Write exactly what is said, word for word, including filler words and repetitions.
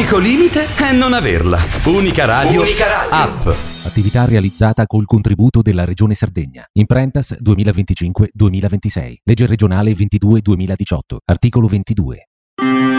L'unico limite è non averla. Unica Radio, Unica Radio. App. Attività realizzata col contributo della Regione Sardegna. Imprentas duemilaventicinque duemilaventisei. Legge regionale ventidue duemiladiciotto. Articolo ventidue.